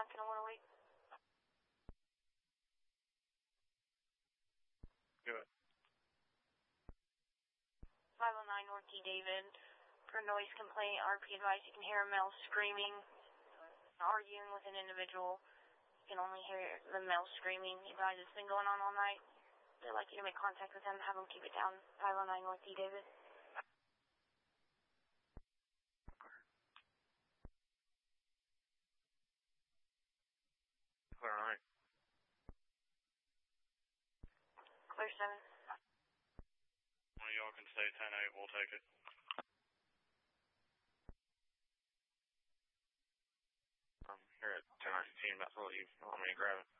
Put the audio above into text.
can I 108? Good. 509 North D. David. For noise complaint, RP advice, you can hear a male screaming, arguing with an individual. You can only hear the male screaming. Advise it's been going on all night. They'd like you to make contact with them, have them keep it down. 509 North D. David. Clear 9. Clear 7. One of y'all can stay 10-8, we'll take it. I'm here at 10-19, about to leave. You want me to grab it?